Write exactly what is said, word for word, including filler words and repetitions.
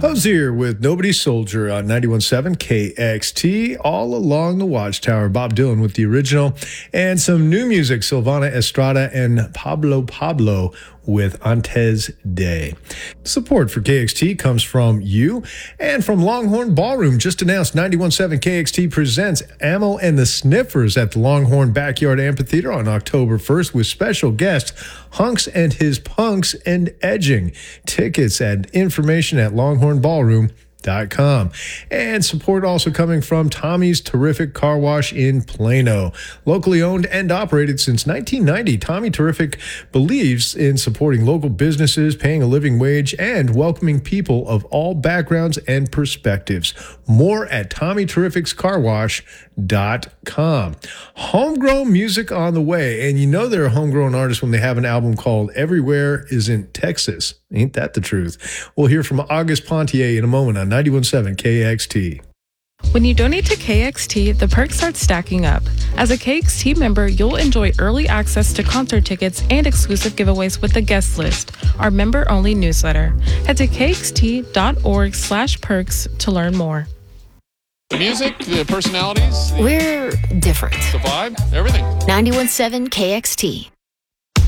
Hosier with Nobody Soldier on ninety-one point seven K X T, all along the Watchtower. Bob Dylan with the original, and some new music, Silvana Estrada and Pablo Pablo with Antes Day. Support for K X T comes from you and from Longhorn Ballroom. Just announced ninety-one point seven K X T presents Ammo and the Sniffers at the Longhorn Backyard Amphitheater on October first with special guest Hunks and His Punks and Edging. Tickets and information at longhorn ballroom dot com. And support also coming from Tommy's Terrific Car Wash in Plano. Locally owned and operated since nineteen ninety, Tommy Terrific believes in supporting local businesses, paying a living wage, and welcoming people of all backgrounds and perspectives. More at tommy terrifics car wash dot com. Homegrown music on the way. And you know they're a homegrown artist when they have an album called Everywhere Isn't Texas. Ain't that the truth? We'll hear from August Pontier in a moment on ninety-one point seven K X T. When you donate to K X T, the perks start stacking up. As a K X T member, you'll enjoy early access to concert tickets and exclusive giveaways with the guest list, our member-only newsletter. Head to k x t dot org slash perks to learn more. The music, the personalities. We're different. The vibe, everything. ninety-one point seven K X T.